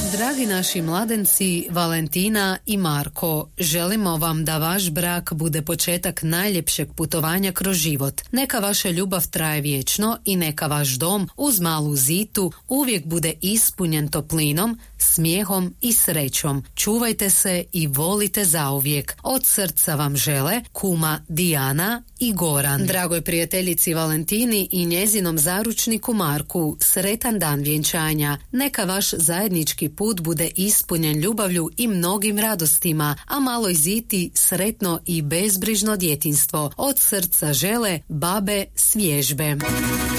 Dragi naši mladenci, Valentina i Marko, želimo vam da vaš brak bude početak najljepšeg putovanja kroz život. Neka vaša ljubav traje vječno i neka vaš dom uz malu zitu uvijek bude ispunjen toplinom, smijehom i srećom. Čuvajte se i volite zauvijek. Od srca vam žele kuma Dijana i Goran. Dragoj prijateljici Valentini i njezinom zaručniku Marku, sretan dan vjenčanja. Neka vaš zajednički put bude ispunjen ljubavlju i mnogim radostima, a maloj ziti sretno i bezbrižno djetinjstvo. Od srca žele babe s Vježbe.